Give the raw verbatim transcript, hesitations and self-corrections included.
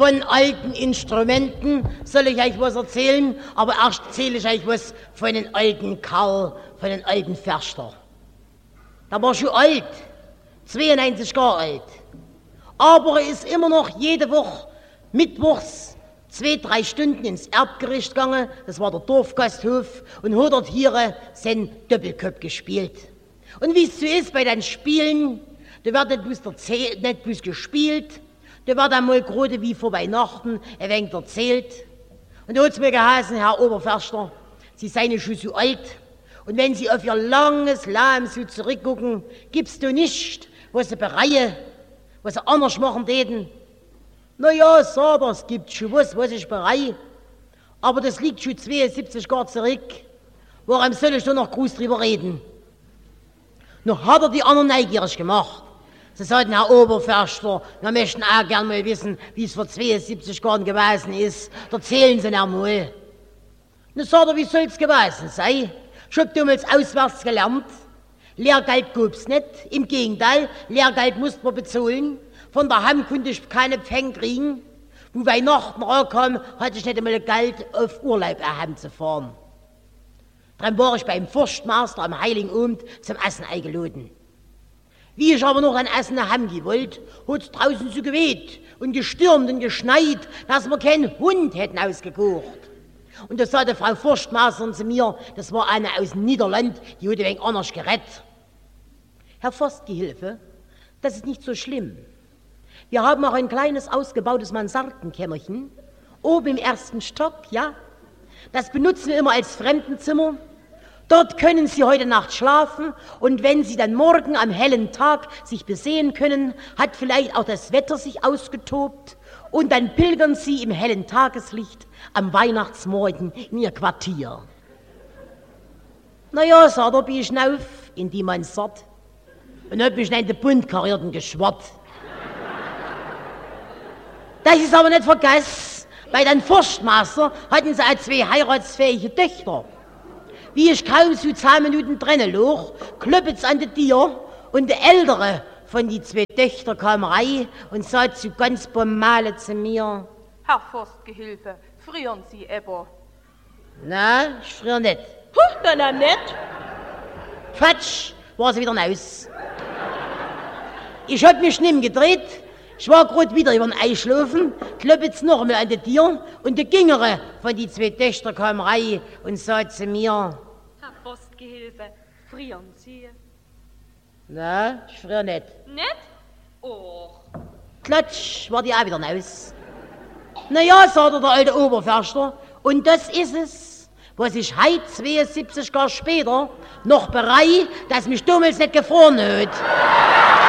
von alten Instrumenten soll ich euch was erzählen, aber erst erzähle ich euch was von den alten Karl, von den alten Förster. Der war schon alt, zweiundneunzig Jahre alt, aber er ist immer noch jede Woche mittwochs zwei, drei Stunden ins Erbgericht gegangen, das war der Dorfgasthof, und hat dort hier seinen Doppelkopf gespielt. Und wie es so ist bei den Spielen, da wird nicht bloß, erzählt, nicht bloß gespielt, da wird einmal gerade wie vor Weihnachten ein wenig erzählt. Und da hat es mir geheißen, Herr Oberförster, Sie seien schon so alt, und wenn Sie auf Ihr langes Leben so zurückgucken, gibt's da nicht, was Sie bereuen, was Sie anders machen täten. Na ja, sag, es gibt schon was, was ich bereue, aber das liegt schon zweiundsiebzig Jahre zurück. Warum soll ich da noch groß drüber reden? Noch hat er die anderen neugierig gemacht. Sie sagten, Herr Oberförster, wir möchten auch gern mal wissen, wie es vor zweiundsiebzig Jahren gewesen ist. Erzählen Sie mir mal. Dann sagt er, wie soll es gewesen sein? Ich hab damals auswärts gelernt. Lehrgeld gab's nicht. Im Gegenteil, Lehrgeld musste man bezahlen. Von der Hand konnte ich keine Pfennig kriegen. Wo Weihnachten rankam, hatte ich nicht einmal Geld, auf Urlaub erheim zu fahren. Dann war ich beim Forstmeister am Heiligen Abend zum Essen eingeladen. Wie ich aber noch ein Essen daheim gewollt, hat es draußen so geweht und gestürmt und geschneit, dass wir keinen Hund hätten ausgekocht. Und da sagte Frau Forstmeisterin zu mir, das war eine aus Niederland, die hat ein wenig anders gerettet. Herr Forstgehilfe, das ist nicht so schlimm. Wir haben auch ein kleines ausgebautes Mansardenkämmerchen, oben im ersten Stock, ja. Das benutzen wir immer als Fremdenzimmer. Dort können Sie heute Nacht schlafen, und wenn Sie dann morgen am hellen Tag sich besehen können, hat vielleicht auch das Wetter sich ausgetobt, und dann pilgern Sie im hellen Tageslicht am Weihnachtsmorgen in Ihr Quartier. Na ja, sagt er, bin ich hinauf in die Mansard und hab mich in den Bund karierten geschwart. Das ist aber nicht vergessen, bei den Forstmeister hatten sie auch zwei heiratsfähige Töchter. Wie ich kaum so zehn Minuten trennen lag, klopft's an der Tür, und der ältere von die zwei Töchter kam rein und sagte so ganz bemale zu mir: Herr Forstgehilfe, frieren Sie aber? Na, ich friere nicht. Huh, dann nicht. Quatsch, war sie wieder raus. Ich hab mich nimm gedreht, ich war grad wieder über den Einschlafen, klopft's noch mal an der Tür, und der Gingere von die zwei Töchter kam rein und sagte zu mir: Herr Forstgehilfe, frieren Sie? Na, ich friere nicht. Nicht? Och. Klatsch, war die auch wieder raus. Na ja, sagte der alte Oberförster, und das ist es, was ich heute zweiundsiebzig Jahre später noch bereue, dass mich damals nicht gefroren hat.